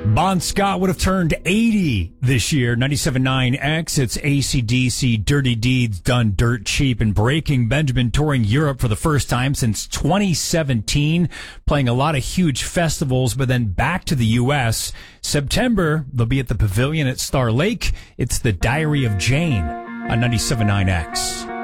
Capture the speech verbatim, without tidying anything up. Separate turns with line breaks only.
Bon Scott would have turned eighty this year. ninety-seven point nine X, it's A C D C, Dirty Deeds Done Dirt Cheap, and Breaking Benjamin touring Europe for the first time since twenty seventeen, playing a lot of huge festivals, but then back to the U S. September, they'll be at the Pavilion at Star Lake. It's The Diary of Jane on ninety-seven point nine X.